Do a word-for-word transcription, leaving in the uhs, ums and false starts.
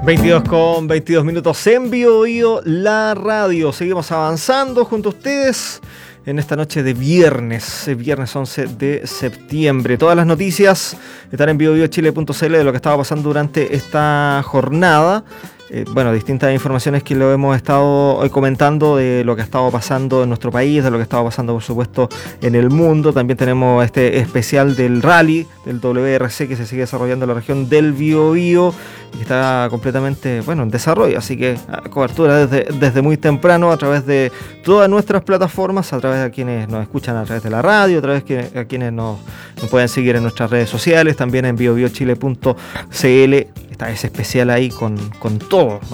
veintidós con veintidós minutos en Bio Bio, la radio. Seguimos avanzando junto a ustedes en esta noche de viernes, viernes once de septiembre. Todas las noticias están en bio bio chile punto c l de lo que estaba pasando durante esta jornada. Eh, bueno, distintas informaciones que lo hemos estado hoy comentando de lo que ha estado pasando en nuestro país, de lo que ha estado pasando, por supuesto, en el mundo. También tenemos este especial del rally, del W R C, que se sigue desarrollando en la región del Biobío y que está completamente, bueno, en desarrollo. Así que cobertura desde, desde muy temprano a través de todas nuestras plataformas, a través de quienes nos escuchan a través de la radio, a través de a quienes nos, nos pueden seguir en nuestras redes sociales, también en bio bio chile punto c l. Está ese especial ahí con, con todo.